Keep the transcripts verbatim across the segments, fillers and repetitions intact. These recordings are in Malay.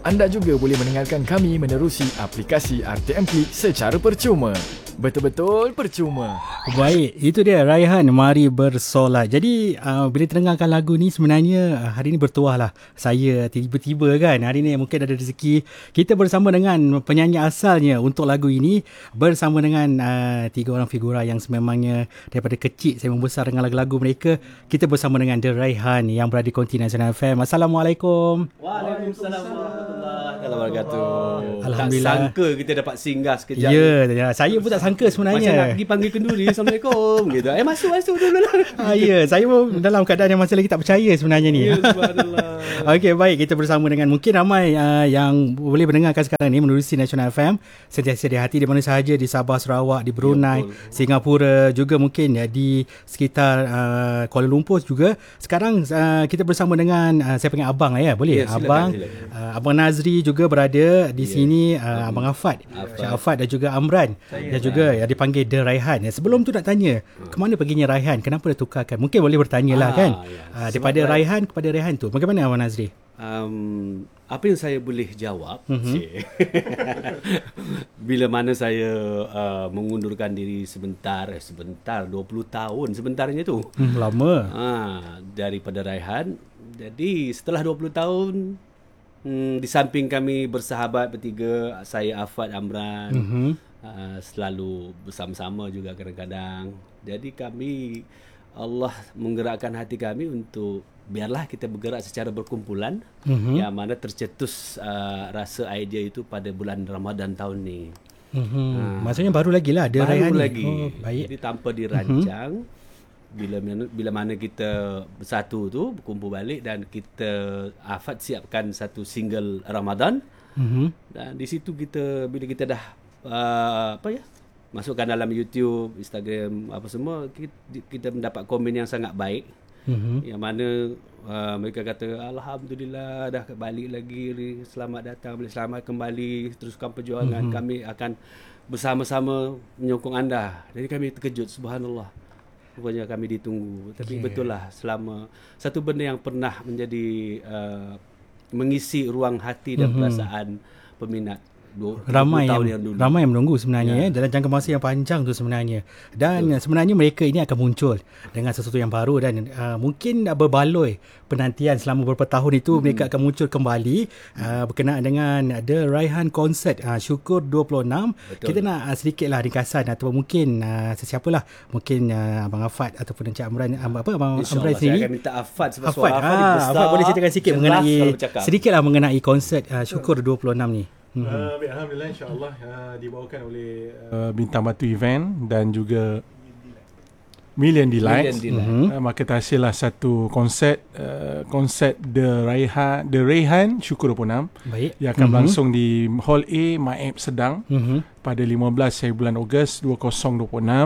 Anda juga boleh mendengarkan kami menerusi aplikasi R T M Klik secara percuma. Betul-betul percuma. Baik, itu dia Raihan Mari Bersolat. Jadi uh, bila terdengarkan lagu ni sebenarnya uh, hari ni bertuah lah. Saya tiba-tiba kan hari ni mungkin ada rezeki kita bersama dengan penyanyi asalnya untuk lagu ini, bersama dengan uh, tiga orang figura yang sememangnya daripada kecil saya membesar dengan lagu-lagu mereka. Kita bersama dengan The Raihan yang berada di Konti Nasional F M. Assalamualaikum. Waalaikumsalam warahmatullahi wabarakatuh. Alhamdulillah. Tak sangka kita dapat singgah sekejap. Ya, ya, saya pun tak sangka sebenarnya. Macam nak pergi panggil kenduri. Assalamualaikum gitu. Eh masuk masuk dulu lah. Ah, ya, saya pun dalam keadaan yang masih lagi tak percaya sebenarnya ni. Ya, subhanallah. Okey, baik, kita bersama dengan mungkin ramai uh, yang boleh mendengarkan sekarang ni menerusi Nasional F M sentiasa di hati di mana sahaja, di Sabah, Sarawak, di Brunei, ya, Singapura, juga mungkin ya di sekitar uh, Kuala Lumpur juga. Sekarang uh, kita bersama dengan uh, saya panggil abang lah ya, boleh? Ya, silakan, abang silakan. Uh, Abang Nazri juga berada di ya. sini, uh, Abang Afad, Syah Afad dan juga Amran. Saya dan juga yang dipanggil The Raihan. Sebelum tu nak tanya, hmm. ke mana perginya Raihan? Kenapa dia tukarkan? Mungkin boleh bertanya lah ah, kan. Ya. Uh, daripada Sebab Raihan kepada Raihan tu. Bagaimana Abang Nazri? Um, apa yang saya boleh jawab, mm-hmm. bila mana saya uh, mengundurkan diri sebentar, eh, sebentar, dua puluh tahun sebentarnya tu. Hmm, lama. Ha, daripada Raihan. Jadi setelah dua puluh tahun, hmm, di samping kami bersahabat bertiga, saya, Afad, Amran, mm-hmm. uh, selalu bersama-sama juga kadang-kadang. Jadi kami, Allah menggerakkan hati kami untuk biarlah kita bergerak secara berkumpulan, mm-hmm. yang mana tercetus uh, rasa idea itu pada bulan Ramadan tahun ni. Mm-hmm. Uh, Maksudnya baru lagi lah ada Baru Raihan lagi. Oh, baik. Jadi tanpa dirancang, mm-hmm. bila mana, bila mana kita bersatu tu, berkumpul balik dan kita Afad siapkan satu single Ramadan. Mm-hmm. Dan di situ kita, bila kita dah uh, apa ya, masukkan dalam YouTube, Instagram, apa semua, kita, kita mendapat komen yang sangat baik. Mm-hmm. Yang mana uh, mereka kata Alhamdulillah dah balik lagi, selamat datang, boleh selamat kembali, teruskan perjuangan, mm-hmm. kami akan bersama-sama menyokong anda. Jadi kami terkejut, subhanallah, rupanya kami ditunggu. Tapi yeah. betul lah, selama satu benda yang pernah menjadi uh, mengisi ruang hati dan mm-hmm. perasaan peminat dua, ramai yang, yang ramai yang menunggu sebenarnya ya. Dalam jangka masa yang panjang tu sebenarnya. Dan betul. Sebenarnya mereka ini akan muncul dengan sesuatu yang baru dan uh, mungkin berbaloi penantian selama beberapa tahun itu, hmm. mereka akan muncul kembali uh, berkenaan dengan The Raihan Concert uh, Syukur dua puluh enam. Betul. Kita nak uh, sedikitlah ringkasan atau mungkin uh, sesiapalah, mungkin uh, Abang Afad ataupun Encik Amran, uh, apa Abang Amran sendiri. Saya akan minta Afad sebab Afad, suara Afad ah, besar. Afad boleh ceritakan sikit mengenai sedikitlah mengenai konsert uh, Syukur dua puluh enam ni. Hmm. Uh, baik, Alhamdulillah, insyaAllah uh, dibawakan oleh uh, Bintang Batu Event dan juga Million Delights. Uh, maka terhasillah satu konsert, uh, konsert The Raihan, The Raihan Syukur dua puluh enam. Baik. Yang akan mm-hmm. berlangsung di Hall A Maib Sedang, mm-hmm. pada lima belas hari bulan Ogos dua ribu dua puluh enam.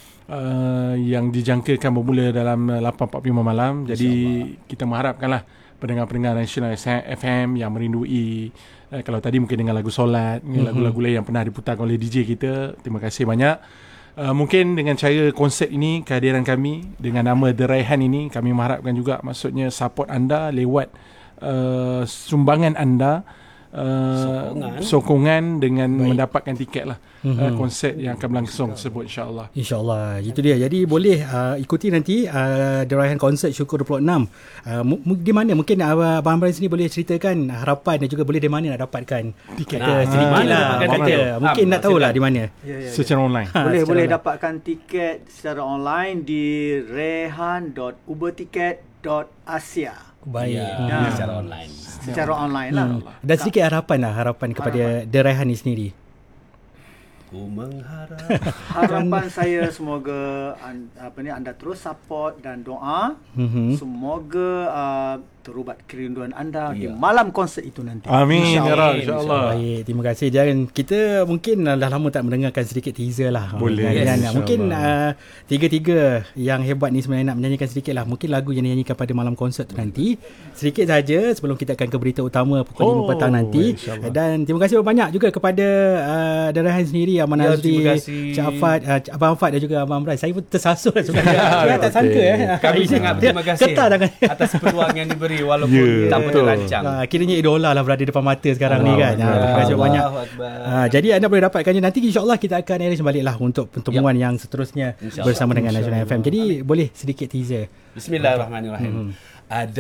Uh, yang dijangkakan bermula dalam lapan empat puluh lima malam. Jadi kita mengharapkanlah pendengar-pendengar Nasional F M yang merindui, eh, kalau tadi mungkin dengan lagu solat, mm-hmm. lagu-lagu lain yang pernah diputarkan oleh D J kita, terima kasih banyak. Uh, mungkin dengan cara konsert ini, kehadiran kami dengan nama The Raihan ini, kami mengharapkan juga maksudnya support anda lewat uh, sumbangan anda, uh, sokongan. sokongan dengan Baik. mendapatkan tiket lah, mm-hmm. uh, konsert yang akan berlangsung tersebut, insyaAllah. InsyaAllah, itu dia. Jadi boleh uh, ikuti nanti uh, The Raihan Concert Syukur dua puluh enam. Uh, m- di mana mungkin uh, Abang Amran sini boleh ceritakan harapan dan juga boleh di mana nak dapatkan tiket. Nah, sedikit lah kata. Mungkin nak tahulah di mana. Ya, ya, secara ya. online. Ha, boleh secara boleh online. Dapatkan tiket secara online di raihan dot uberticket dot asia. Baik. Ya, ya. Secara online. Secara online lah. Hmm. Dan sedikit harapan lah, harapan kepada harapan. The Raihan ni sendiri. Ku mengharap. Harapan saya semoga apa ni anda terus support dan doa. Mm-hmm. Semoga uh, terubat kerinduan anda ya. di malam konsert itu nanti. Amin. InsyaAllah. InsyaAllah. Baik, terima kasih. Dan kita mungkin dah lama tak mendengarkan sedikit teaser lah. Boleh. Dan, yes, mungkin uh, tiga-tiga yang hebat ni sebenarnya nak menyanyikan sedikit lah. Mungkin lagu yang dinyanyikan pada malam konsert tu nanti. Sedikit saja sebelum kita akan ke berita utama pukul oh, lima petang nanti. Dan terima kasih banyak juga kepada uh, The Raihan sendiri Abang Ya, Nazri, terima kasih. Cik Afad, uh, Abang Afad dan juga Abang Amran. Saya pun tersasul sebenarnya. Saya tak sangka Okey. eh. Kami sangat berterima kasih Ketar tangan. atas peluang yang diberi walaupun Ya, tanpa betul. terancang. Ah, kiranya idola lah berada depan mata sekarang ni kan. Ah, terima kasih banyak. Allahu Akbar. Ah, jadi anda boleh dapatkannya nanti, insyaAllah kita akan arrange balik lah untuk pertemuan yang seterusnya InsyaAllah. bersama dengan Nasional F M. Jadi boleh sedikit teaser. Bismillahirrahmanirrahim. Ada